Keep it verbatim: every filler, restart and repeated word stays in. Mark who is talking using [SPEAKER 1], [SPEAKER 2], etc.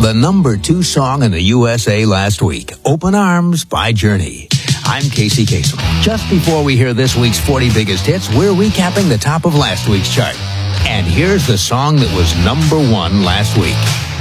[SPEAKER 1] the number two song in the U S A last week, Open Arms by Journey. I'm Casey Kasem. Just before we hear this week's forty biggest hits, we're recapping the top of last week's chart. And here's the song that was number one last week.